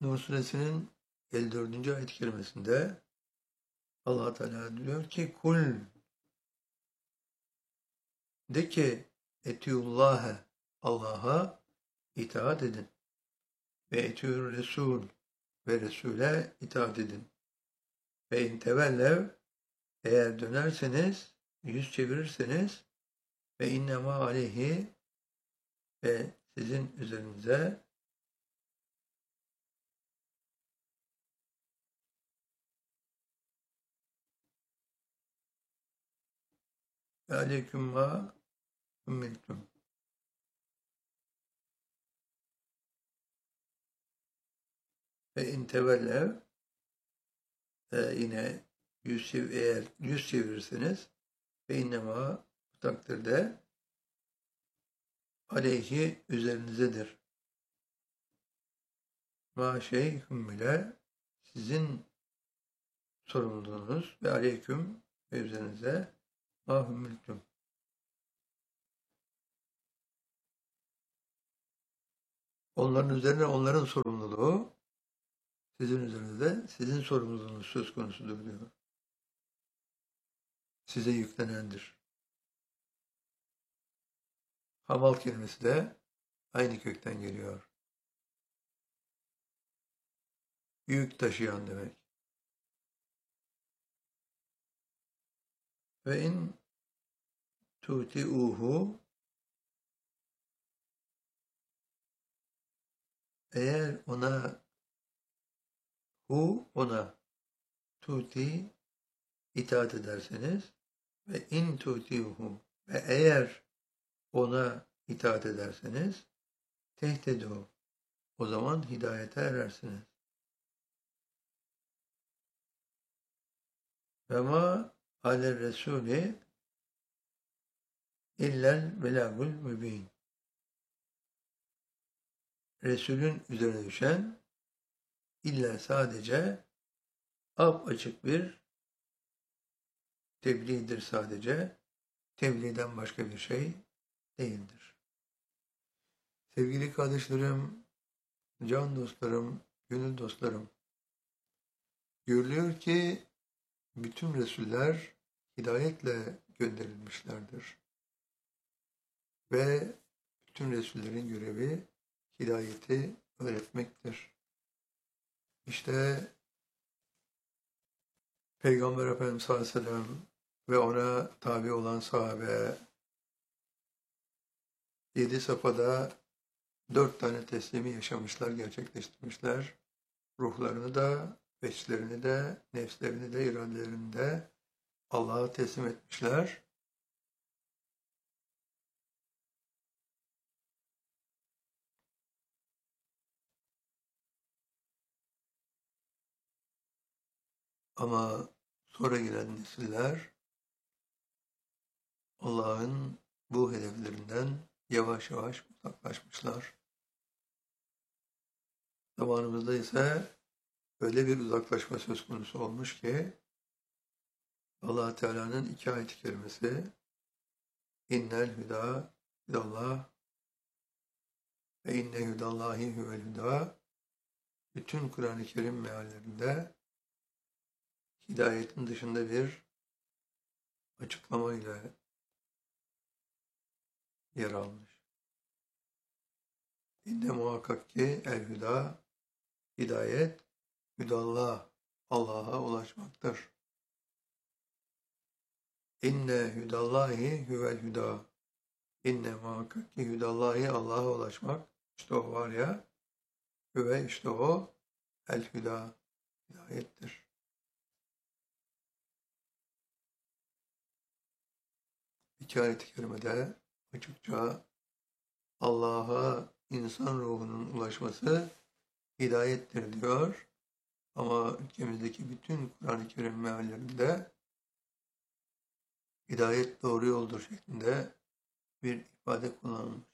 Nur Suresinin 54. ayet-i kerimesinde Allah Teala diyor ki kul de ki etiullâhe Allah'a itaat edin ve etiur Resul ve Resul'e itaat edin. Ve in tevellev eğer dönerseniz, yüz çevirirseniz ve innema aleyhi ve sizin üzerinize ve aleyküm ma ümmiltum. Ve in tevellev yine eğer yüz çevirirseniz ve innema bu takdirde aleyhi üzerinizedir. Ma şey hümmüle sizin sorumluluğunuz ve aleyküm ve üzerinize ma hümmültüm. Onların üzerine onların sorumluluğu, sizin üzerinizde sizin sorumluluğunuz söz konusudur diyor. Size yüklenendir. Hamal kelimesi de aynı kökten geliyor. Yük taşıyan demek. Ve in tuti'uhu eğer ona tuti itaat ederseniz ve in tuti'uhu ve eğer ona itaat ederseniz tehtedu o zaman hidayete erersiniz. Ve ma alel resuli illel belagul mübin. Resulün üzerine düşen illa sadece açık bir tebliğdir sadece. Tebliğden başka bir şey değildir. Sevgili kardeşlerim, can dostlarım, gönül dostlarım, görülüyor ki bütün Resuller hidayetle gönderilmişlerdir. Ve bütün Resullerin görevi hidayeti öğretmektir. İşte Peygamber Efendimiz sallallahu aleyhi ve sellem ve ona tabi olan sahabe 7 safhada 4 tane teslimi yaşamışlar, gerçekleştirmişler. Ruhlarını da, veçlerini de, nefslerini de, iradelerini de Allah'a teslim etmişler. Ama sonra gelen nesiller Allah'ın bu hedeflerinden yavaş yavaş uzaklaşmışlar. Zamanımızda ise öyle bir uzaklaşma söz konusu olmuş ki Allah Teala'nın 2 ayet-i kerimesi innel hüda hüdallah ve inne hüdallahi huvel hüda bütün Kur'an-ı Kerim meallerinde hidayetin dışında bir açıklama ile yer almış. İnne muhakkak ki el hüda hidayet hüdallah Allah'a ulaşmaktır. İnne hüdallahi huvel hüda İnne muhakkak ki hüdallahi Allah'a ulaşmak işte o var ya ve işte o el hüda hidayettir. İki ayet-i kerimede açıkça Allah'a insan ruhunun ulaşması hidayettir diyor. Ama ülkemizdeki bütün Kur'an-ı Kerim meallerinde hidayet doğru yoldur şeklinde bir ifade kullanılmış.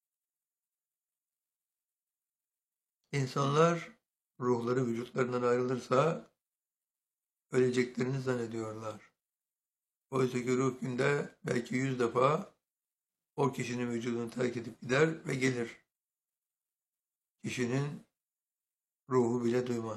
İnsanlar ruhları vücutlarından ayrılırsa öleceklerini zannediyorlar. Oysa ki ruh günde belki 100 defa o kişinin vücudunu terk edip gider ve gelir. Kişinin ruhu bile duymaz.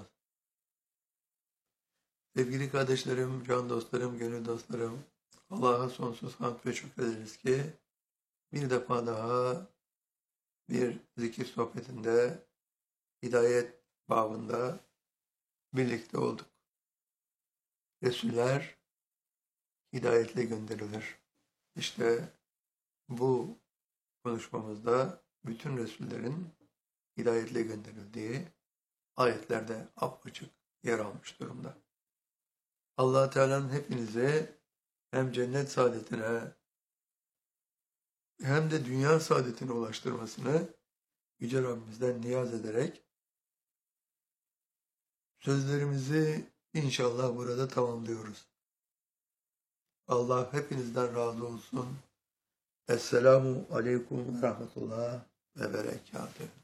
Sevgili kardeşlerim, can dostlarım, gönül dostlarım, Allah'a sonsuz hamd ve şükrederiz ki bir defa daha bir zikir sohbetinde, hidayet babında birlikte olduk. Resuller hidayetle gönderilir. İşte bu konuşmamızda bütün Resullerin hidayetle gönderildiği ayetlerde apaçık yer almış durumda. Allah Teala'nın hepinize hem cennet saadetine hem de dünya saadetine ulaştırmasını Yüce Rabbimizden niyaz ederek sözlerimizi inşallah burada tamamlıyoruz. Allah hepinizden razı olsun. Esselamu aleyküm ve rahmetullah ve berekatuhu.